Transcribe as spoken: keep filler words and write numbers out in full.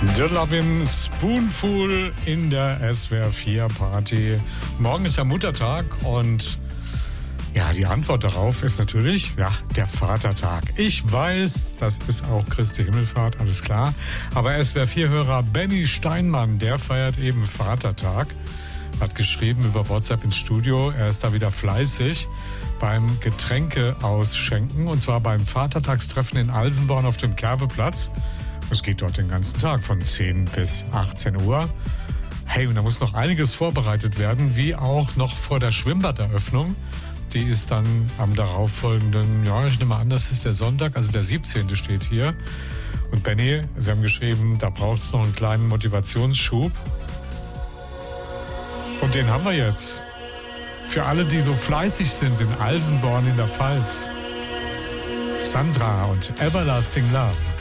The Lovin' Spoonful in der S W R vier Party. Morgen ist ja Muttertag und ja, die Antwort darauf ist natürlich, ja, der Vatertag. Ich weiß, das ist auch Christi Himmelfahrt, alles klar. Aber S W R vier-Hörer Benny Steinmann, der feiert eben Vatertag. Hat geschrieben über WhatsApp ins Studio, er ist da wieder fleißig beim Getränke ausschenken. Und zwar beim Vatertagstreffen in Alsenborn auf dem Kerveplatz. Es geht dort den ganzen Tag von zehn bis achtzehn Uhr. Hey, und da muss noch einiges vorbereitet werden, wie auch noch vor der Schwimmbaderöffnung. Die ist dann am darauffolgenden, ja, ich nehme an, das ist der Sonntag, also der siebzehnte steht hier. Und Benny, Sie haben geschrieben, da braucht es noch einen kleinen Motivationsschub. Und den haben wir jetzt. Für alle, die so fleißig sind in Alsenborn in der Pfalz. Sandra und Everlasting Love.